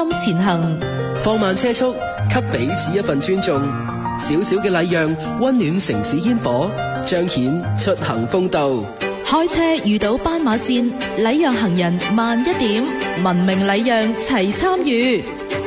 心前行。 放慢車速，給彼此一份尊重。小小嘅禮讓，溫暖城市煙火，彰顯出行風度。 開車遇到斑馬線，禮讓行人慢一點，文明禮讓齊參與。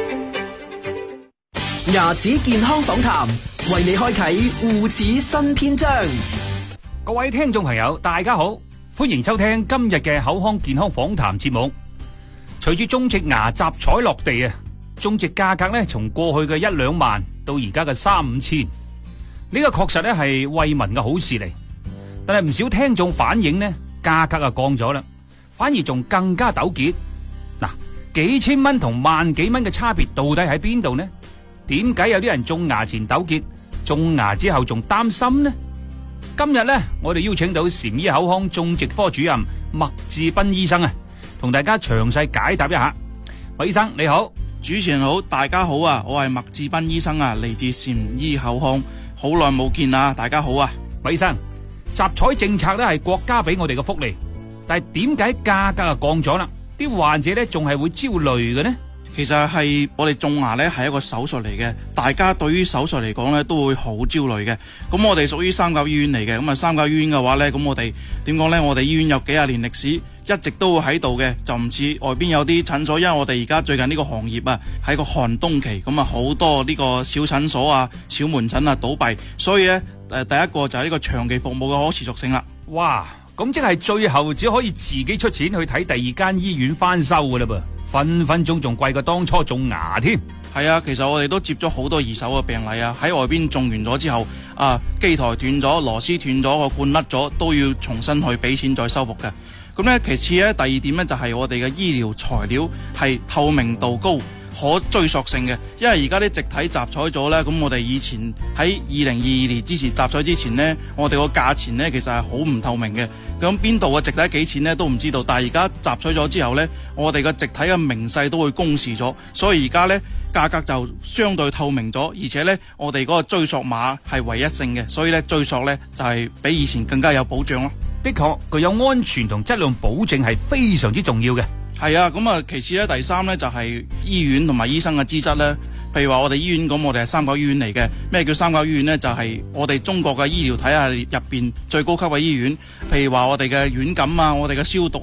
牙齒健康訪談，為你開啟護齒新篇章。 各位聽眾朋友，大家好，歡迎收聽今日嘅口腔健康訪談節目。隨住種植牙集採落地啊，種植價格咧從過去嘅1-2萬到而家嘅3-5千，呢個確實咧係惠民嘅好事嚟。但係唔少聽眾反映呢，價格啊降咗啦，反而仲更加糾結。嗱，幾千蚊同萬幾蚊嘅差別到底喺邊度呢？點解有啲人種牙前糾結，種牙之後仲擔心呢？今日呢，我哋邀請到禪醫口腔種植科主任麥志斌醫生啊，同大家詳細解答一下。麥醫生你好。 主持人好，大家好啊！我係麥志斌醫生啊，嚟自禪醫口腔，好耐冇見啊！大家好啊， 麥醫生，集採政策咧係國家俾我哋嘅福利，但係點解價格啊降咗啦？啲患者咧仲係會焦慮嘅呢？ 其實係我哋種牙咧係一個手術嚟嘅，大家對於手術嚟講咧都會好焦慮嘅。咁我哋屬於三甲醫院嚟嘅，咁啊三甲醫院嘅話咧，咁我哋點講咧？我哋醫院有幾廿年歷史，一直都會喺度嘅，就唔似外邊有啲診所，因為我哋而家最近呢個行業啊喺個寒冬期，咁啊好多呢個小診所啊、小門診啊倒閉，所以咧第一個就係呢個長期服務嘅可持續性啦。 哇！咁即係最後只可以自己出錢去睇第二間醫院翻修噶啦噃，分分鐘仲貴過當初種牙添。 係啊，其實我哋都接咗好多二手嘅病例啊，喺外邊種完咗之後，機台斷咗、螺絲斷咗、個罐甩咗，都要重新去俾錢再修復嘅。咁咧，其次咧，第二點咧就係我哋嘅醫療材料係透明度高、可追溯性嘅。因為而家啲植體集採咗咧，咁我哋以前喺2022年之前集採之前咧，我哋個價錢咧其實係好唔透明嘅。咁邊度嘅植體幾錢咧都唔知道，但係而家集採咗之後咧，我哋嘅植體嘅明細都會公示咗，所以而家咧價格就相對透明咗，而且咧我哋嗰個追溯碼係唯一性嘅，所以咧追溯咧就係比以前更加有保障咯。 的確，具有安全同質量保證係非常之重要嘅。 係啊，咁啊，其次咧，第三咧就係醫院同埋醫生嘅資質咧。譬如話我哋醫院咁，我哋係三甲醫院嚟嘅。咩叫三甲醫院咧？就係我哋中國嘅醫療體系入邊最高級嘅醫院。譬如話我哋嘅軟感啊，我哋嘅消毒